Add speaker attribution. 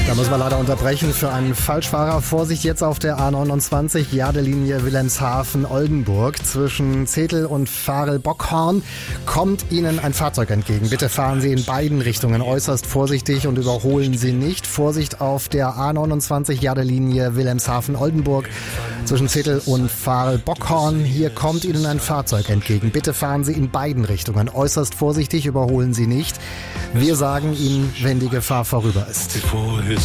Speaker 1: Da müssen wir leider unterbrechen für einen Falschfahrer. Vorsicht jetzt auf der A29, Jadelinie Wilhelmshaven-Oldenburg. Zwischen Zetel und Farel-Bockhorn kommt Ihnen ein Fahrzeug entgegen. Bitte fahren Sie in beiden Richtungen äußerst vorsichtig und überholen Sie nicht. Vorsicht auf der A29, Jadelinie Wilhelmshaven-Oldenburg. Zwischen Zetel und Farel-Bockhorn. Hier kommt Ihnen ein Fahrzeug entgegen. Bitte fahren Sie in beiden Richtungen äußerst vorsichtig, überholen Sie nicht. Wir sagen Ihnen, wenn die Gefahr vorüber ist.